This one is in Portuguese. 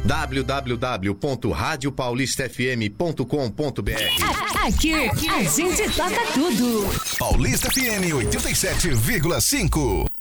www.radiopaulistafm.com.br. Aqui a gente toca tudo. Paulista FM 87,5.